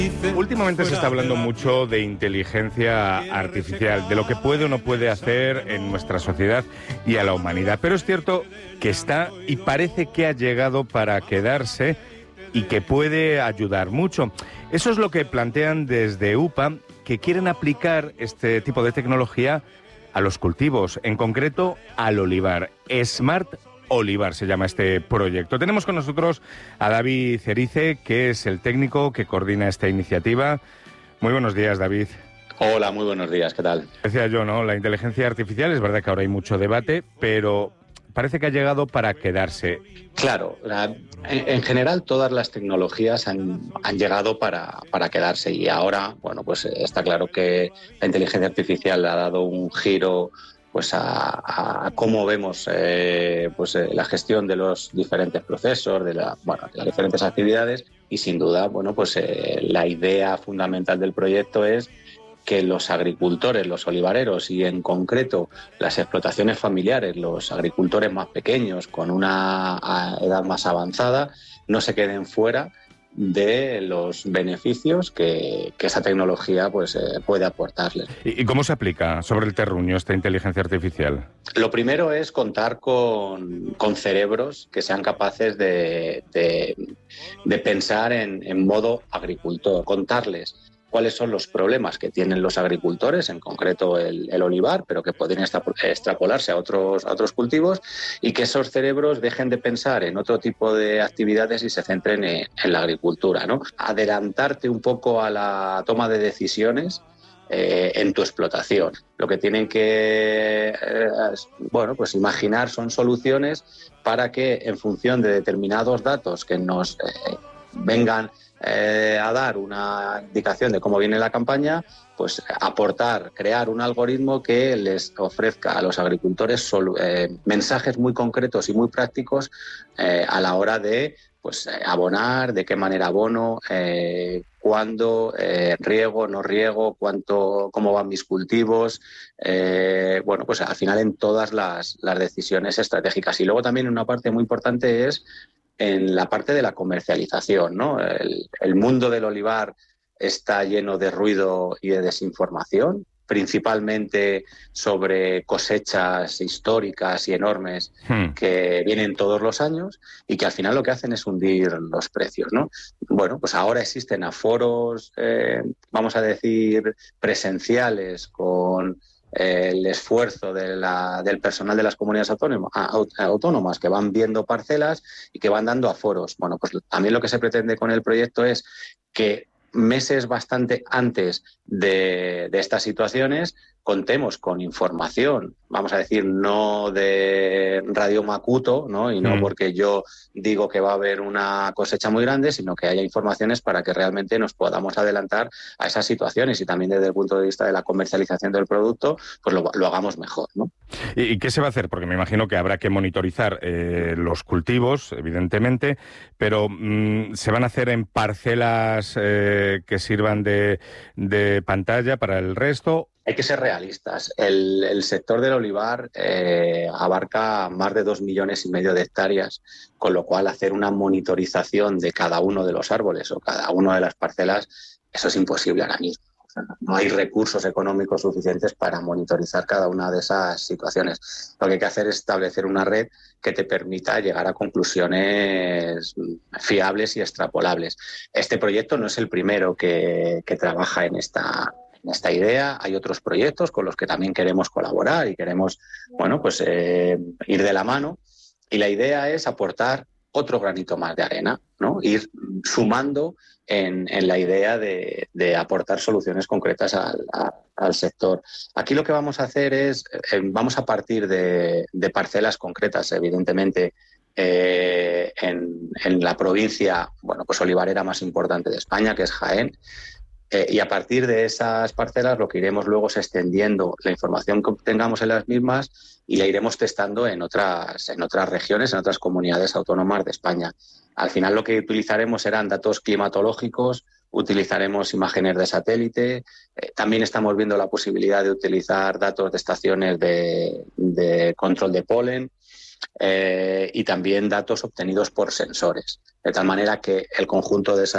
Últimamente se está hablando mucho de inteligencia artificial, de lo que puede o no puede hacer en nuestra sociedad y a la humanidad. Pero es cierto que está y parece que ha llegado para quedarse y que puede ayudar mucho. Eso es lo que plantean desde UPA, que quieren aplicar este tipo de tecnología a los cultivos, en concreto al olivar. Smart Olivar se llama este proyecto. Tenemos con nosotros a David Cerice, que es el técnico que coordina esta iniciativa. Muy buenos días, David. Hola, muy buenos días, ¿qué tal? Decía yo, ¿no? La inteligencia artificial, es verdad que ahora hay mucho debate, pero parece que ha llegado para quedarse. Claro, en general todas las tecnologías han llegado para quedarse y ahora, bueno, pues está claro que la inteligencia artificial ha dado un giro pues a cómo vemos la gestión de los diferentes procesos, de las diferentes actividades y sin duda, bueno, pues la idea fundamental del proyecto es que los agricultores, los olivareros y en concreto las explotaciones familiares, los agricultores más pequeños con una edad más avanzada, no se queden fuera de los beneficios que esa tecnología puede aportarles. ¿Y cómo se aplica sobre el terruño esta inteligencia artificial? Lo primero es contar con cerebros que sean capaces de pensar en modo agricultor, contarles cuáles son los problemas que tienen los agricultores, en concreto el olivar, pero que podrían extrapolarse a otros cultivos, y que esos cerebros dejen de pensar en otro tipo de actividades y se centren en la agricultura, ¿no? Adelantarte un poco a la toma de decisiones en tu explotación. Lo que tienen que imaginar son soluciones para que en función de determinados datos que nos vengan a dar una indicación de cómo viene la campaña, pues crear un algoritmo que les ofrezca a los agricultores mensajes muy concretos y muy prácticos a la hora de abonar, de qué manera abono, cuándo, riego, no riego, cómo van mis cultivos, al final en todas las decisiones estratégicas. Y luego también una parte muy importante es en la parte de la comercialización, ¿no? El mundo del olivar está lleno de ruido y de desinformación, principalmente sobre cosechas históricas y enormes que vienen todos los años y que al final lo que hacen es hundir los precios, ¿no? Bueno, pues ahora existen aforos, vamos a decir, presenciales con el esfuerzo del personal de las comunidades autónomas que van viendo parcelas y que van dando aforos. Bueno, pues también lo que se pretende con el proyecto es que meses bastante antes de estas situaciones contemos con información, vamos a decir, no de Radio Macuto, ¿no? Y no porque yo digo que va a haber una cosecha muy grande, sino que haya informaciones para que realmente nos podamos adelantar a esas situaciones y también desde el punto de vista de la comercialización del producto, pues lo hagamos mejor, ¿no? ¿Y qué se va a hacer? Porque me imagino que habrá que monitorizar los cultivos, evidentemente, pero ¿se van a hacer en parcelas que sirvan de pantalla para el resto? Hay que ser realistas. El sector del olivar abarca más de 2,5 millones de hectáreas, con lo cual hacer una monitorización de cada uno de los árboles o cada una de las parcelas, eso es imposible ahora mismo. No hay recursos económicos suficientes para monitorizar cada una de esas situaciones. Lo que hay que hacer es establecer una red que te permita llegar a conclusiones fiables y extrapolables. Este proyecto no es el primero que trabaja en esta idea. Hay otros proyectos con los que también queremos colaborar y queremos, ir de la mano. Y la idea es aportar otro granito más de arena, ¿no? Ir sumando en la idea de aportar soluciones concretas al sector. Aquí lo que vamos a hacer es, vamos a partir de parcelas concretas, evidentemente, en la provincia, olivarera más importante de España, que es Jaén. Y a partir de esas parcelas lo que iremos luego es extendiendo la información que obtengamos en las mismas y la iremos testando en otras regiones, en otras comunidades autónomas de España. Al final lo que utilizaremos serán datos climatológicos, utilizaremos imágenes de satélite, también estamos viendo la posibilidad de utilizar datos de estaciones de control de polen. y también datos obtenidos por sensores. De tal manera que el conjunto de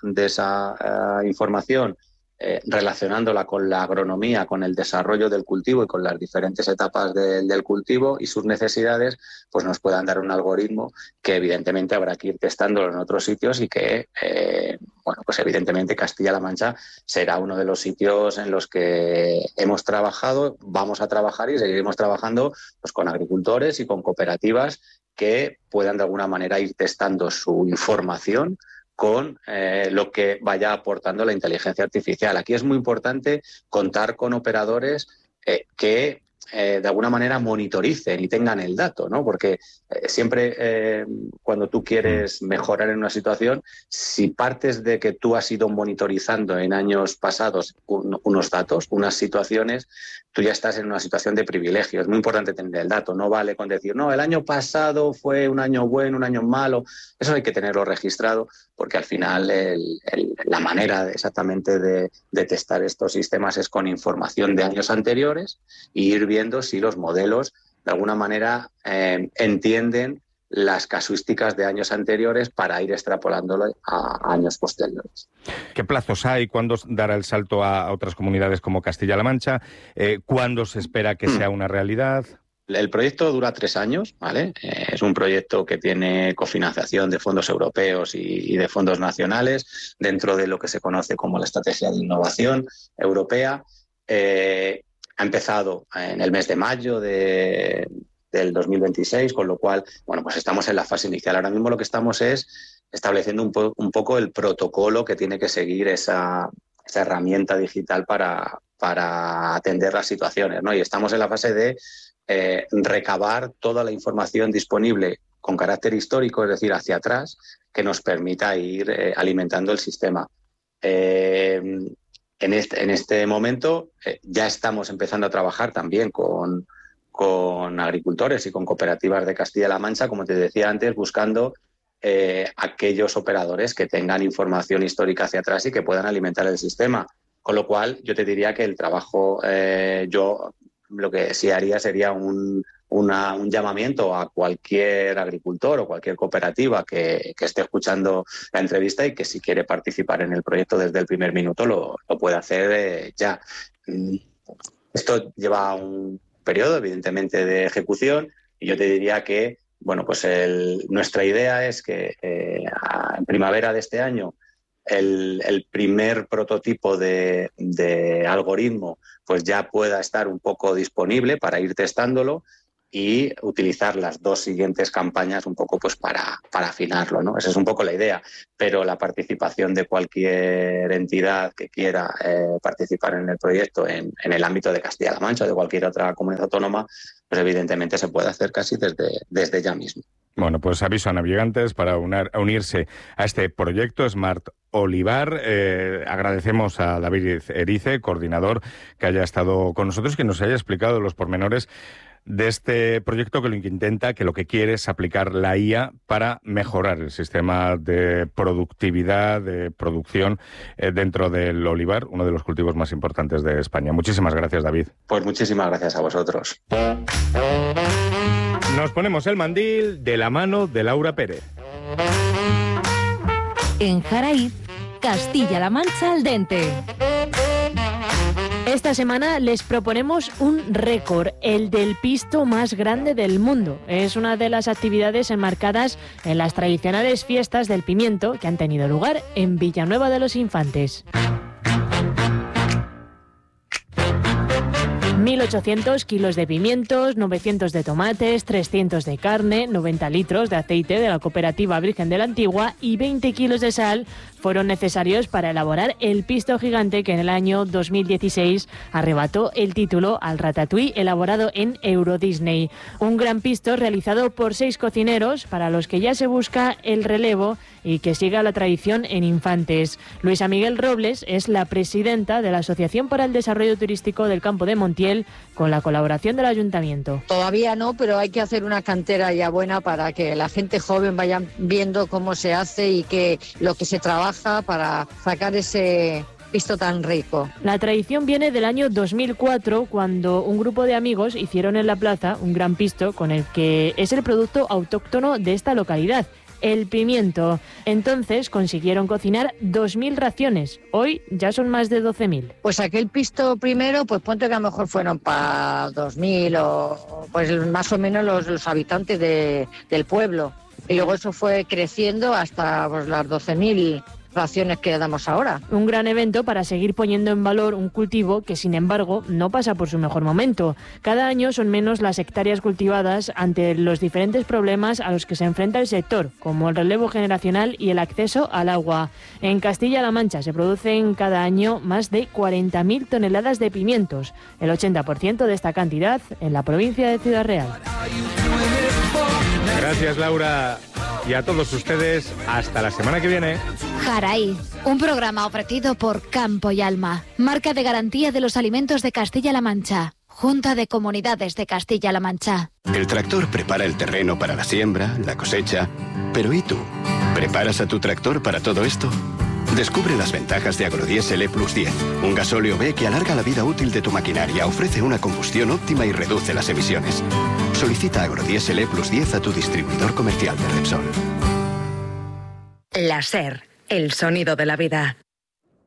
esa información, relacionándola con la agronomía, con el desarrollo del cultivo y con las diferentes etapas del cultivo y sus necesidades, pues nos puedan dar un algoritmo que evidentemente habrá que ir testándolo en otros sitios y que, pues evidentemente Castilla-La Mancha será uno de los sitios en los que hemos trabajado, vamos a trabajar y seguiremos trabajando pues con agricultores y con cooperativas que puedan de alguna manera ir testando su información con lo que vaya aportando la inteligencia artificial. Aquí es muy importante contar con operadores que de alguna manera monitoricen y tengan el dato, ¿no? Porque siempre cuando tú quieres mejorar en una situación, si partes de que tú has ido monitorizando en años pasados unos datos, unas situaciones, tú ya estás en una situación de privilegio. Es muy importante tener el dato. No vale con decir, no, el año pasado fue un año bueno, un año malo. Eso hay que tenerlo registrado, porque al final la manera exactamente de testar estos sistemas es con información de años anteriores y ir viendo si los modelos de alguna manera entienden las casuísticas de años anteriores para ir extrapolándolo a años posteriores. ¿Qué plazos hay? ¿Cuándo dará el salto a otras comunidades como Castilla-La Mancha? ¿Cuándo se espera que sea una realidad? El proyecto dura 3 años, ¿vale? Es un proyecto que tiene cofinanciación de fondos europeos y de fondos nacionales dentro de lo que se conoce como la Estrategia de Innovación Europea. Ha empezado en el mes de mayo del 2026, con lo cual, pues estamos en la fase inicial. Ahora mismo lo que estamos es estableciendo un poco el protocolo que tiene que seguir esa herramienta digital para atender las situaciones, ¿no? Y estamos en la fase de recabar toda la información disponible con carácter histórico, es decir, hacia atrás, que nos permita ir alimentando el sistema. En este momento ya estamos empezando a trabajar también con agricultores y con cooperativas de Castilla-La Mancha, como te decía antes, buscando aquellos operadores que tengan información histórica hacia atrás y que puedan alimentar el sistema. Con lo cual, yo te diría que el trabajo, yo lo que sí haría sería un llamamiento a cualquier agricultor o cualquier cooperativa que esté escuchando la entrevista y que si quiere participar en el proyecto desde el primer minuto lo puede hacer ya. Esto lleva un periodo, evidentemente, de ejecución y yo te diría que nuestra idea es que en primavera de este año el primer prototipo de algoritmo pues ya pueda estar un poco disponible para ir testándolo y utilizar las 2 siguientes campañas un poco pues para afinarlo, ¿no? Esa es un poco la idea, pero la participación de cualquier entidad que quiera participar en el proyecto en el ámbito de Castilla-La Mancha o de cualquier otra comunidad autónoma, pues evidentemente se puede hacer casi desde ya mismo. Bueno, pues aviso a navegantes para unirse a este proyecto Smart Olivar. Agradecemos a David Erice, coordinador, que haya estado con nosotros, que nos haya explicado los pormenores de este proyecto que lo que quiere es aplicar la IA para mejorar el sistema de productividad, de producción dentro del olivar, uno de los cultivos más importantes de España. Muchísimas gracias, David. Pues muchísimas gracias a vosotros. Nos ponemos el mandil de la mano de Laura Pérez. En Jaraíz, Castilla-La Mancha al dente. Esta semana les proponemos un récord, el del pisto más grande del mundo. Es una de las actividades enmarcadas en las tradicionales fiestas del pimiento que han tenido lugar en Villanueva de los Infantes. 1.800 kilos de pimientos, 900 de tomates, 300 de carne, 90 litros de aceite de la cooperativa Virgen de la Antigua y 20 kilos de sal fueron necesarios para elaborar el pisto gigante que en el año 2016 arrebató el título al ratatouille elaborado en Euro Disney. Un gran pisto realizado por 6 cocineros para los que ya se busca el relevo y que siga la tradición en Infantes. Luisa Miguel Robles es la presidenta de la Asociación para el Desarrollo Turístico del Campo de Montiel, con la colaboración del Ayuntamiento. Todavía no, pero hay que hacer una cantera ya buena para que la gente joven vaya viendo cómo se hace y que lo que se trabaja para sacar ese pisto tan rico? La tradición viene del año 2004, cuando un grupo de amigos hicieron en la plaza un gran pisto con el que es el producto autóctono de esta localidad, el pimiento. Entonces consiguieron cocinar 2.000 raciones. Hoy ya son más de 12.000. Pues aquel pisto primero, pues ponte que a lo mejor fueron para 2.000 o pues más o menos los habitantes del pueblo. Y luego eso fue creciendo hasta pues, las 12.000 raciones que damos ahora. Un gran evento para seguir poniendo en valor un cultivo que, sin embargo, no pasa por su mejor momento. Cada año son menos las hectáreas cultivadas ante los diferentes problemas a los que se enfrenta el sector, como el relevo generacional y el acceso al agua. En Castilla-La Mancha se producen cada año más de 40.000 toneladas de pimientos, el 80% de esta cantidad en la provincia de Ciudad Real. Gracias, Laura. Y a todos ustedes, hasta la semana que viene. Jaraí, un programa ofrecido por Campo y Alma, marca de garantía de los alimentos de Castilla-La Mancha, Junta de Comunidades de Castilla-La Mancha. El tractor prepara el terreno para la siembra, la cosecha. Pero ¿y tú? ¿Preparas a tu tractor para todo esto? Descubre las ventajas de Agrodiesel E+10, un gasóleo B que alarga la vida útil de tu maquinaria, ofrece una combustión óptima y reduce las emisiones. Solicita Agrodiesel E+10 a tu distribuidor comercial de Repsol. La SER, el sonido de la vida.